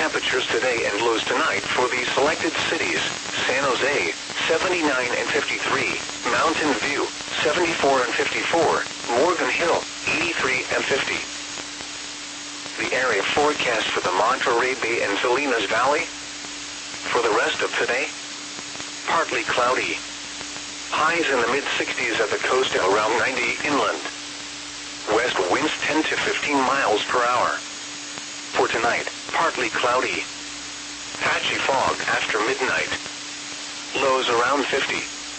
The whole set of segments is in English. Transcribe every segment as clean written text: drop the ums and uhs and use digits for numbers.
temperatures today and lows tonight for the selected cities: San Jose, 79 and 53, Mountain View, 74 and 54, Morgan Hill, 83 and 50. The area forecast for the Monterey Bay and Salinas Valley. For the rest of today, partly cloudy. Highs in the mid-60s at the coast and around 90 inland. West winds 10 to 15 miles per hour. For tonight, partly cloudy. Patchy fog after midnight. Lows around 50.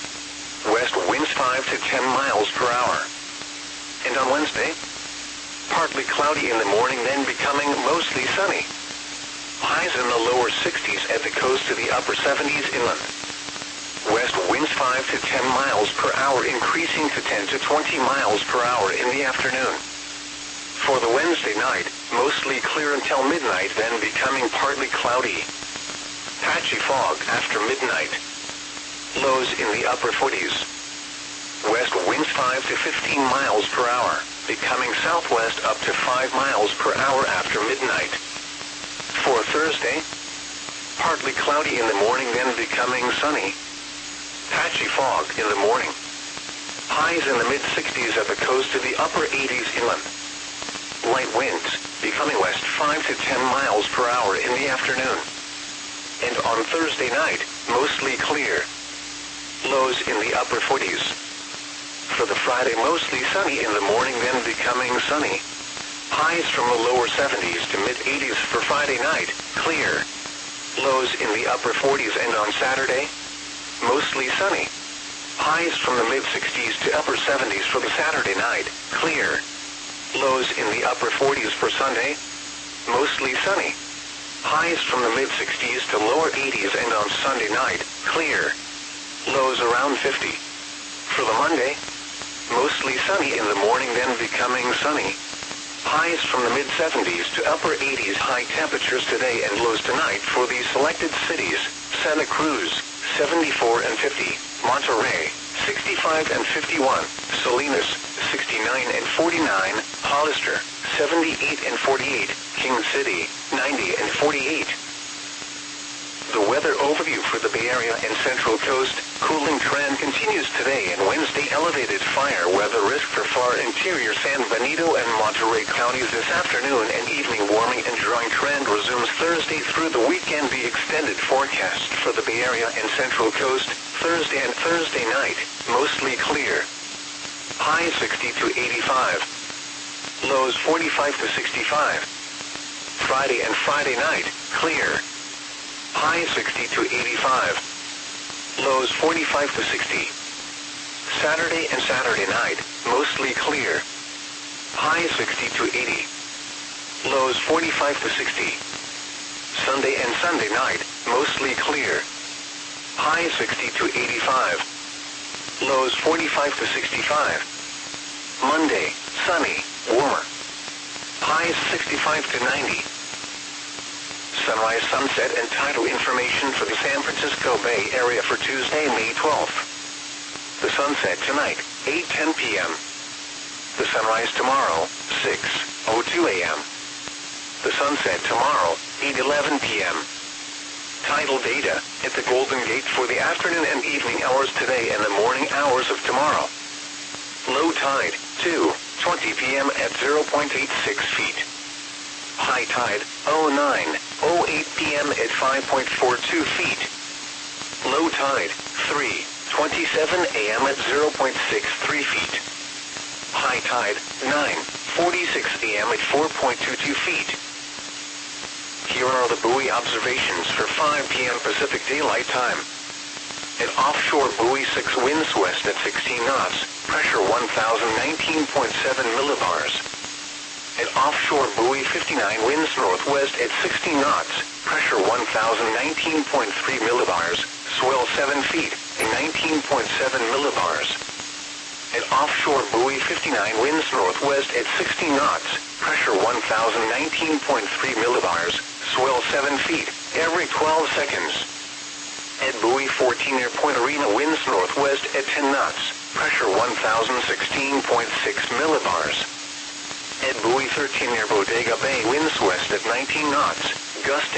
West winds 5 to 10 miles per hour. And on Wednesday, partly cloudy in the morning, then becoming mostly sunny. Highs in the lower 60s at the coast to the upper 70s inland. West winds 5 to 10 miles per hour, increasing to 10 to 20 miles per hour in the afternoon. For the Wednesday night, mostly clear until midnight, then becoming partly cloudy. Patchy fog after midnight. Lows in the upper 40s. West winds 5 to 15 miles per hour, becoming southwest up to 5 miles per hour after midnight. For Thursday, partly cloudy in the morning, then becoming sunny. Patchy fog in the morning. Highs in the mid-60s at the coast to the upper 80s inland. Light winds, becoming west 5 to 10 miles per hour in the afternoon. And on Thursday night, mostly clear. Lows in the upper 40s. For the Friday, mostly sunny in the morning, then becoming sunny. Highs from the lower 70s to mid-80s for Friday night, clear. Lows in the upper 40s, and on Saturday, mostly sunny. Highs from the mid-60s to upper 70s for the Saturday night, clear. Lows in the upper 40s for Sunday, mostly sunny. Highs from the mid-60s to lower 80s, and on Sunday night, clear. Lows around 50. For the Monday, mostly sunny in the morning, then becoming sunny. Highs from the mid-70s to upper 80s, high temperatures today and lows tonight for the selected cities: Santa Cruz, 74 and 50, Monterey, 65 and 51, Salinas, 69 and 49, Hollister, 78 and 48, King City, 90 and 48. The weather overview for the Bay Area and Central Coast: cooling trend continues today and Wednesday. Elevated fire weather risk for far interior San Benito and Monterey counties this afternoon and evening. Warming and drying trend resumes Thursday through the weekend. The extended forecast for the Bay Area and Central Coast: Thursday and Thursday night, mostly clear. High 60 to 85. Lows 45 to 65. Friday and Friday night, clear. High 60 to 85. Lows 45 to 60. Saturday and Saturday night, mostly clear. High 60 to 80. Lows 45 to 60. Sunday and Sunday night, mostly clear. High 60 to 85. Lows 45 to 65. Monday, sunny, warmer. Highs 65 to 90. Sunrise, sunset, and tidal information for the San Francisco Bay Area for Tuesday, May 12th. The sunset tonight, 8:10 p.m. The sunrise tomorrow, 6:02 a.m. The sunset tomorrow, 8:11 p.m. Tidal data at the Golden Gate for the afternoon and evening hours today and the morning hours of tomorrow. Low tide, 2:20 p.m. at 0.86 feet. High tide, 09:08 p.m. at 5.42 feet. Low tide, 3:27 a.m. at 0.63 feet. High tide, 9:46 a.m. at 4.22 feet. Here are the buoy observations for 5 p.m. Pacific Daylight Time. At offshore buoy 6, winds west at 16 knots, pressure 1,019.7 millibars. At offshore buoy 59, winds northwest at 16 knots, pressure 1,019.3 millibars, swell 7 feet, and 19.7 millibars. At offshore buoy 59, winds northwest at 16 knots, pressure 1,019.3 millibars, swell 7 feet, every 12 seconds. At buoy 14 near Point Arena, winds northwest at 10 knots, pressure 1,016.6 millibars. At buoy 13 near Bodega Bay, winds west at 19 knots, gusting